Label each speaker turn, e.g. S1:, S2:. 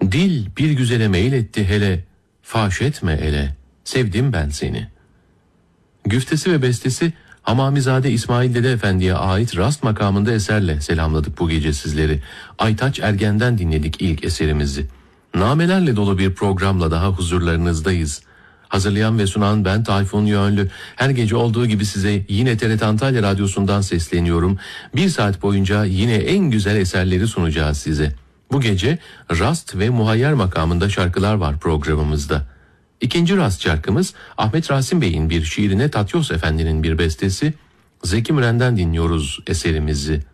S1: Dil bir güzele meyletti hele, faş etme ele, sevdim ben seni. Güftesi ve bestesi Hamamizade İsmail Dede Efendi'ye ait rast makamında eserle selamladık bu gece sizleri. Aytaç Ergen'den dinledik ilk eserimizi. Namelerle dolu bir programla daha huzurlarınızdayız. Hazırlayan ve sunan ben Tayfun Yönlü. Her gece olduğu gibi size yine TRT Antalya Radyosu'ndan sesleniyorum. Bir saat boyunca yine en güzel eserleri sunacağız size. Bu gece rast ve muhayyer makamında şarkılar var programımızda. İkinci rast şarkımız Ahmet Rasim Bey'in bir şiirine Tatyos Efendi'nin bir bestesi. Zeki Müren'den dinliyoruz eserimizi.